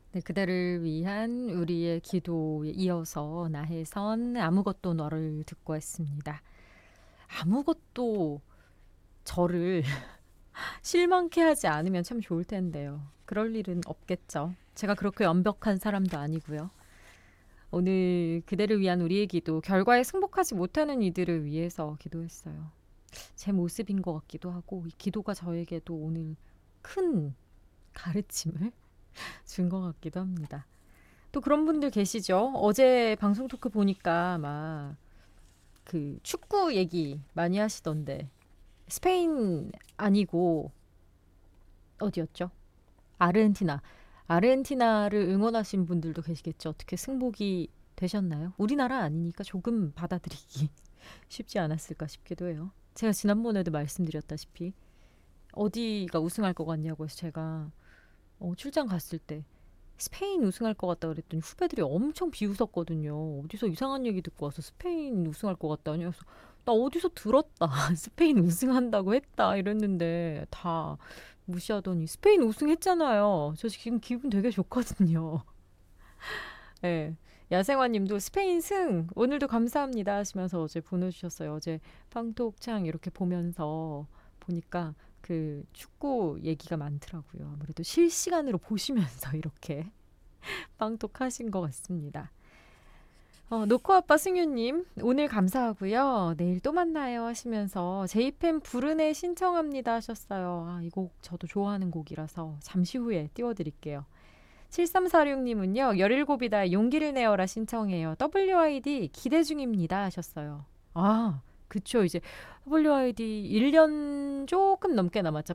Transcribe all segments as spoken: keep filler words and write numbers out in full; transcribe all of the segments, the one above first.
네, 그대를 위한 우리의 기도에 이어서 나혜선 아무것도 너를 듣고 했습니다. 아무것도 저를 실망케 하지 않으면 참 좋을 텐데요. 그럴 일은 없겠죠. 제가 그렇게 완벽한 사람도 아니고요. 오늘 그대를 위한 우리의 기도, 결과에 승복하지 못하는 이들을 위해서 기도했어요. 제 모습인 것 같기도 하고 이 기도가 저에게도 오늘 큰 가르침을 준 것 같기도 합니다. 또 그런 분들 계시죠? 어제 방송 토크 보니까 막 그 축구 얘기 많이 하시던데 스페인 아니고 어디였죠? 아르헨티나. 아르헨티나를 응원하신 분들도 계시겠죠. 어떻게 승복이 되셨나요? 우리나라 아니니까 조금 받아들이기 쉽지 않았을까 싶기도 해요. 제가 지난번에도 말씀드렸다시피 어디가 우승할 것 같냐고 해서 제가 어, 출장 갔을 때 스페인 우승할 것 같다 그랬더니 후배들이 엄청 비웃었거든요. 어디서 이상한 얘기 듣고 와서 스페인 우승할 것 같다니. 그래서 나 어디서 들었다. 스페인 우승한다고 했다 이랬는데 다 무시하더니 스페인 우승했잖아요. 저 지금 기분 되게 좋거든요. 네. 야생화님도 스페인 승 오늘도 감사합니다 하시면서 어제 보내주셨어요. 어제 팡톡창 이렇게 보면서 보니까 그 축구 얘기가 많더라고요. 아무래도 실시간으로 보시면서 이렇게 빵톡하신 것 같습니다. 어, 노코아빠 승유님 오늘 감사하고요. 내일 또 만나요 하시면서 제이펜 부르네 신청합니다 하셨어요. 아, 이 곡 저도 좋아하는 곡이라서 잠시 후에 띄워드릴게요. 칠삼사육님은요. 열일곱이다 용기를 내어라 신청해요. 더블유아이디 기대 중입니다 하셨어요. 아 그쵸. 이제 더블유아이디 일 년 조금 넘게 남았죠.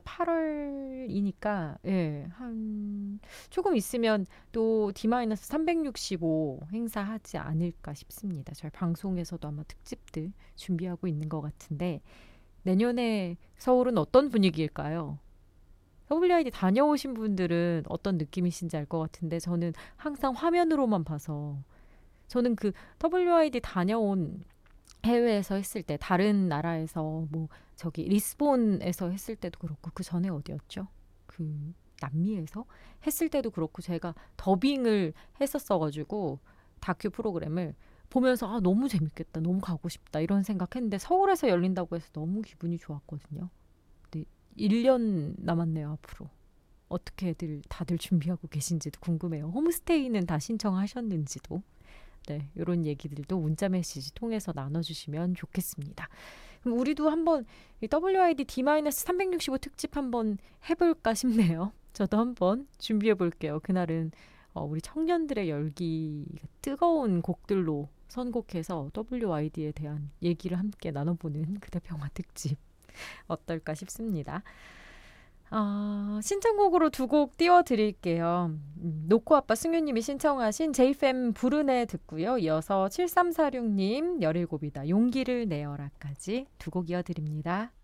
팔월이니까 예, 한 조금 있으면 또 디 삼백육십오 행사하지 않을까 싶습니다. 저희 방송에서도 아마 특집들 준비하고 있는 것 같은데 내년에 서울은 어떤 분위기일까요? 더블유아이디 다녀오신 분들은 어떤 느낌이신지 알 것 같은데 저는 항상 화면으로만 봐서 저는 그 더블유아이디 다녀온 해외에서 했을 때 다른 나라에서 뭐 저기 리스본에서 했을 때도 그렇고 그 전에 어디였죠? 그 남미에서 했을 때도 그렇고 제가 더빙을 했었어가지고 다큐 프로그램을 보면서 아 너무 재밌겠다 너무 가고 싶다 이런 생각했는데 서울에서 열린다고 해서 너무 기분이 좋았거든요. 근데 일 년 남았네요 앞으로. 어떻게들 다들 준비하고 계신지도 궁금해요. 홈스테이는 다 신청하셨는지도. 네, 이런 얘기들도 문자 메시지 통해서 나눠주시면 좋겠습니다. 그럼 우리도 한번 이 더블유아이디 디 삼백육십오 특집 한번 해볼까 싶네요. 저도 한번 준비해 볼게요. 그날은 어, 우리 청년들의 열기가 뜨거운 곡들로 선곡해서 더블유아이디에 대한 얘기를 함께 나눠보는 그대평화 특집 어떨까 싶습니다. 아, 신청곡으로 두 곡 띄워드릴게요. 음, 노코아빠 승유님이 신청하신 제이엠 부르네 듣고요. 이어서 칠삼사육님 열일곱이다 용기를 내어라까지 두 곡 이어드립니다.